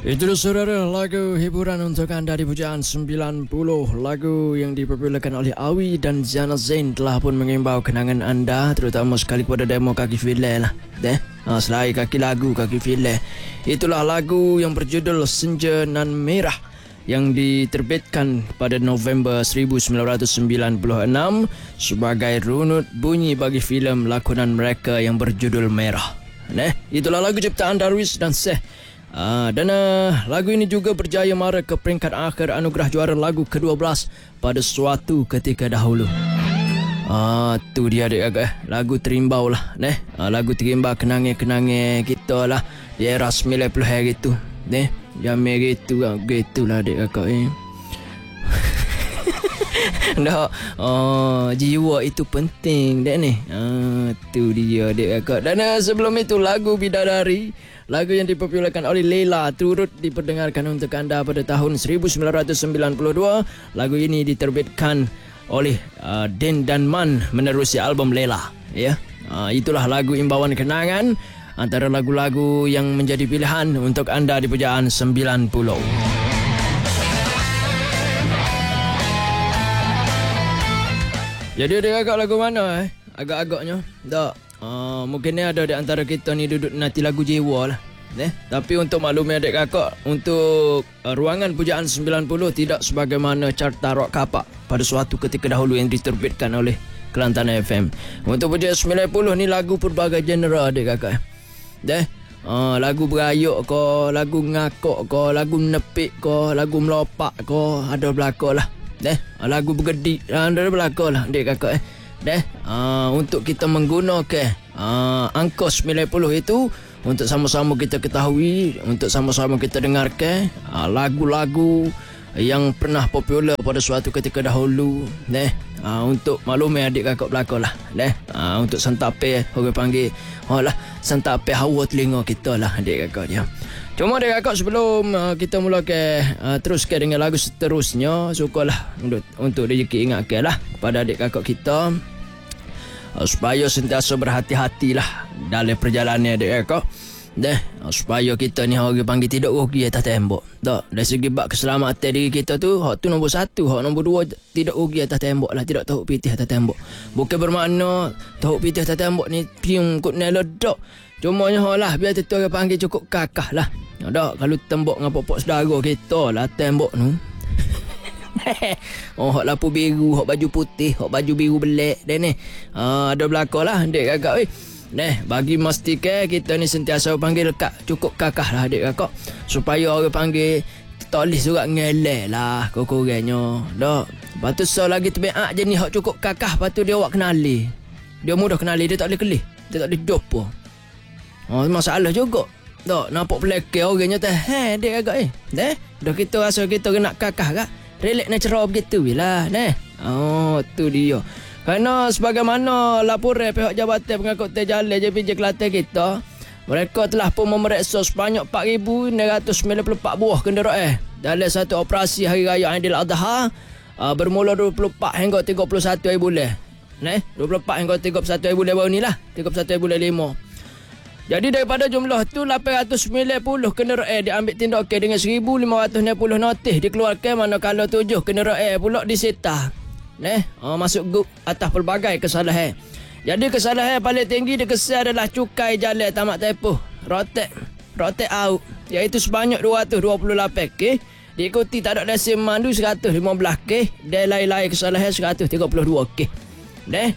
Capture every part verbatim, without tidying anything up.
Itu saudara, lagu hiburan untuk anda di pujaan sembilan puluh. Lagu yang dipopularkan oleh Awi dan Ziana Zain telah pun mengimbau kenangan anda, terutama sekali kepada demo kaki fileh lah. Deh, ha, selain kaki lagu kaki fileh. Itulah lagu yang berjudul Senja Nan Merah yang diterbitkan pada November seribu sembilan ratus sembilan puluh enam sebagai runut bunyi bagi filem lakonan mereka yang berjudul Merah. Neh, itulah lagu ciptaan Darwish dan Seh. Ah, dan uh, lagu ini juga berjaya mara ke peringkat akhir anugerah juara lagu ke dua belas pada suatu ketika dahulu. Ah, tu dia adik agak eh. Lagu terimbau lah, neh. Ah, lagu terimbau kenangan-kenangan kita lah di era sembilan puluh gitu, neh. Jamai gitu, gitu lah adik agak eh. Dah, oh, jiwa itu penting dek ni. Ah, tu dia adik agak. Dan uh, sebelum itu lagu Bidadari, lagu yang dipopularkan oleh Leila, turut diperdengarkan untuk anda pada tahun seribu sembilan ratus sembilan puluh dua. Lagu ini diterbitkan oleh uh, Den dan Man menerusi album Leila. Ya, uh, itulah lagu imbauan kenangan antara lagu-lagu yang menjadi pilihan untuk anda di pujaan sembilan puluh. Jadi dia agak lagu mana eh? Agak-agaknya tak. Uh, mungkin ni ada di antara kita ni duduk nanti lagu jiwa lah. Eh? Tapi untuk maklumi adik kakak, untuk uh, ruangan pujaan sembilan puluh tidak sebagaimana carta rock kapak pada suatu ketika dahulu yang diterbitkan oleh Kelantan F M. Untuk pujaan sembilan puluh ni lagu pelbagai genre adik kakak. Eh? Uh, lagu berayuk ko, lagu ngakok ko, lagu nepik ko, lagu melopak ko, ada belakang lah. Eh? Lagu bergedik, ada belakang lah adik kakak eh. Deh, uh, untuk kita menggunakan uh, angka sembilan puluh itu untuk sama-sama kita ketahui, untuk sama-sama kita dengarkan uh, lagu-lagu yang pernah popular pada suatu ketika dahulu. Deh, uh, untuk maklumi adik kakak belakang lah. Deh, uh, untuk santape orang panggil, oh lah, santape hawa telinga kita lah adik kakak dia. Cuma adik kakak sebelum uh, kita mulakan uh, teruskan dengan lagu seterusnya, syukurlah untuk, untuk rezeki ingatkan lah kepada adik kakak kita uh, supaya sentiasa berhati-hatilah dalam perjalanan adik kakak. Deh, uh, supaya kita ni orang panggil tidak rugi atas tembok. Tak, dari segi bab keselamatan diri kita tu, hak tu nombor satu. Hak nombor dua, tidak rugi atas tembok lah, tidak tahu pitih atas tembok. Bukan bermakna tahu pitih atas tembok ni piung kut ni ledak. Cuma hak lah, biar tu orang panggil cukup kakah lah. Tak, kalau tembok dengan pokok saudara kita lah tembok tu. Oh, hak lampu biru, hak baju putih, hak baju biru belak dan ni. Ah, ada belakang lah adik kakak weh. Neh, bagi memastikan kita ni sentiasa panggil lekat cukup kakah lah adik kakak, supaya orang panggil tulis surat ngelek lah kurang-kurangnya. Tak. Lepas tu so lagi terbiak je ni hak cukup kakah, lepas tu dia awak kenali. Dia mudah kenali, dia tak boleh kelih. Dia tak boleh dopo. Oh, masalah juga. Tak, nampak pelakir orangnya tu. Hei, dek agak eh. Deh, dah kita rasa kita kena kakah kak. Relax natural begitu lah. Deh. Oh, tu dia. Kerana sebagaimana laporan pihak Jabatan Pengangkutan Jalan J P J Kelantan kita, mereka telah pun memeriksa sebanyak empat ribu enam ratus sembilan puluh empat buah kenderaan dalam satu operasi Hari Raya Aidiladha uh, bermula dua puluh empat hingga tiga puluh satu hari bulan. Neh, dua puluh empat hingga tiga puluh satu hari bulan baru ni lah. tiga puluh satu hari bulan lima. Jadi daripada jumlah tu lapan ratus sembilan puluh kenderaan diambil tindakan dengan seribu lima ratus enam puluh notis dikeluarkan, manakala tujuh kenderaan pula disita. Neh, oh, masuk grup atas pelbagai kesalahan. Jadi kesalahan paling tinggi dikesan adalah cukai jalan tamak tepuh, rotek, rotek out, iaitu sebanyak dua ratus dua puluh lapan kes. Diikuti tak ada lesen mandu seratus lima belas kes dan lain-lain kesalahan seratus tiga puluh dua kes. Neh.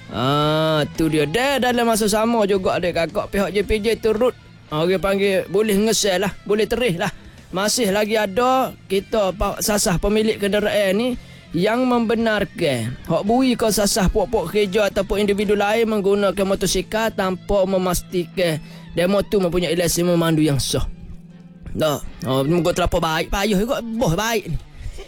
Ah, tu dia. Dan dalam masa sama juga adik kakak pihak J P J turut orang panggil boleh ngesel lah, boleh terih lah. Masih lagi ada kita sasah pemilik kenderaan ni yang membenarkan hak bui kau sasah pok-pok kerja ataupun individu lain menggunakan motosikal tanpa memastikan demo tu mempunyai lesen memandu yang sah. Tak, oh, muka terlalu baik, payuh juga boh baik ni.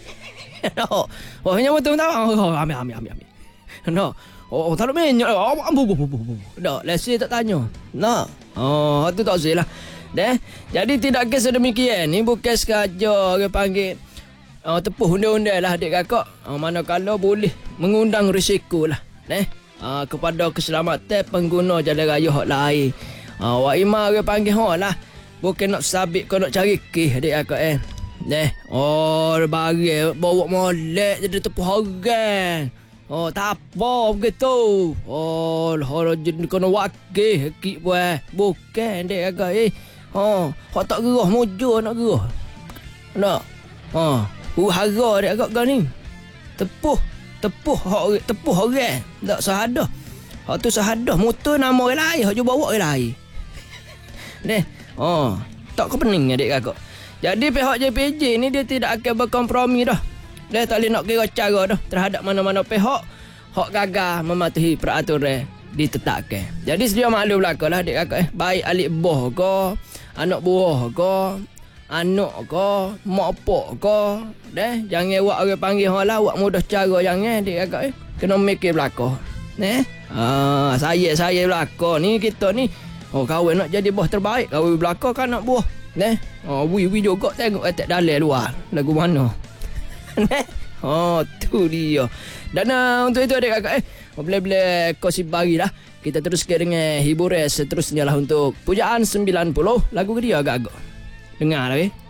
No. Oh, hanya betul tak? Oh, ambil ambil ambil ambil. No. Oh, tak ada minyak. Oh, ambu bu bu bu. Tak, lesen tak tanya. Nak. Oh, tu tak usah lah. Deh. Jadi tidak kes sedemikian. Ni bukan sengaja orang panggil oh, tepuh undang-undang lah adik kakak. Oh, manakala boleh mengundang risiko lah. Deh. Uh, kepada keselamatan pengguna jalan raya hak lain. Uh, Wak Imam orang panggil hak lah. Bukan nak sabit kau nak cari kih adik akak eh. Neh, oh bagi bawa molek jadi tepuh orang. Oh tak apa begitu. Oh hara jadi kena wakil kik buat. Bukan adik akak eh. Oh, hak tak gerah mujur nak gerah. Nak. Ha, uh hara adik akak kau ni. Tepuh, tepuh hak tepuh orang. Tak sahadah. Hak tu sahadah motor nama orang lain, hak je bawa orang lain. Neh. Oh, tak ke pening adik kakak. Jadi pihak J P J ni dia tidak akan berkompromi dah. Dia tak boleh nak kira cara dah terhadap mana-mana pihak hak gagal mematuhi peraturan ditetapkan. Jadi sedia maklum belaka lah adik kakak eh. Baik alik boh ke, anak buah ke, anak ke, mak pok ke, deh jangan awak orang panggil hang lah, awak mudah cara jangan adik kakak eh. Kena mikir belaka. Neh. Ah, saya saya belaka ni kita ni. Oh kawan nak jadi bos terbaik, kawan belakang kan nak buah. Neh. Oh wi-wi juga tengok atas dalil luar. Lagu mana? Neh. Oh tu dia. Dan uh, untuk itu adik kakak eh, boleh-boleh kongsi bagi lah. Kita teruskan dengan hiburan seterusnya lah untuk Pujaan sembilan puluh. Lagu ke dia agak-agak. Dengar lah eh.